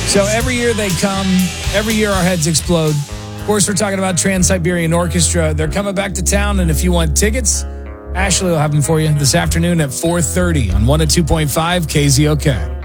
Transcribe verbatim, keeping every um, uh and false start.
So every year they come, every year our heads explode. Of course, we're talking about Trans-Siberian Orchestra. They're coming back to town, and if you want tickets, Ashley will have them for you this afternoon at four thirty on one oh two point five K Z O K.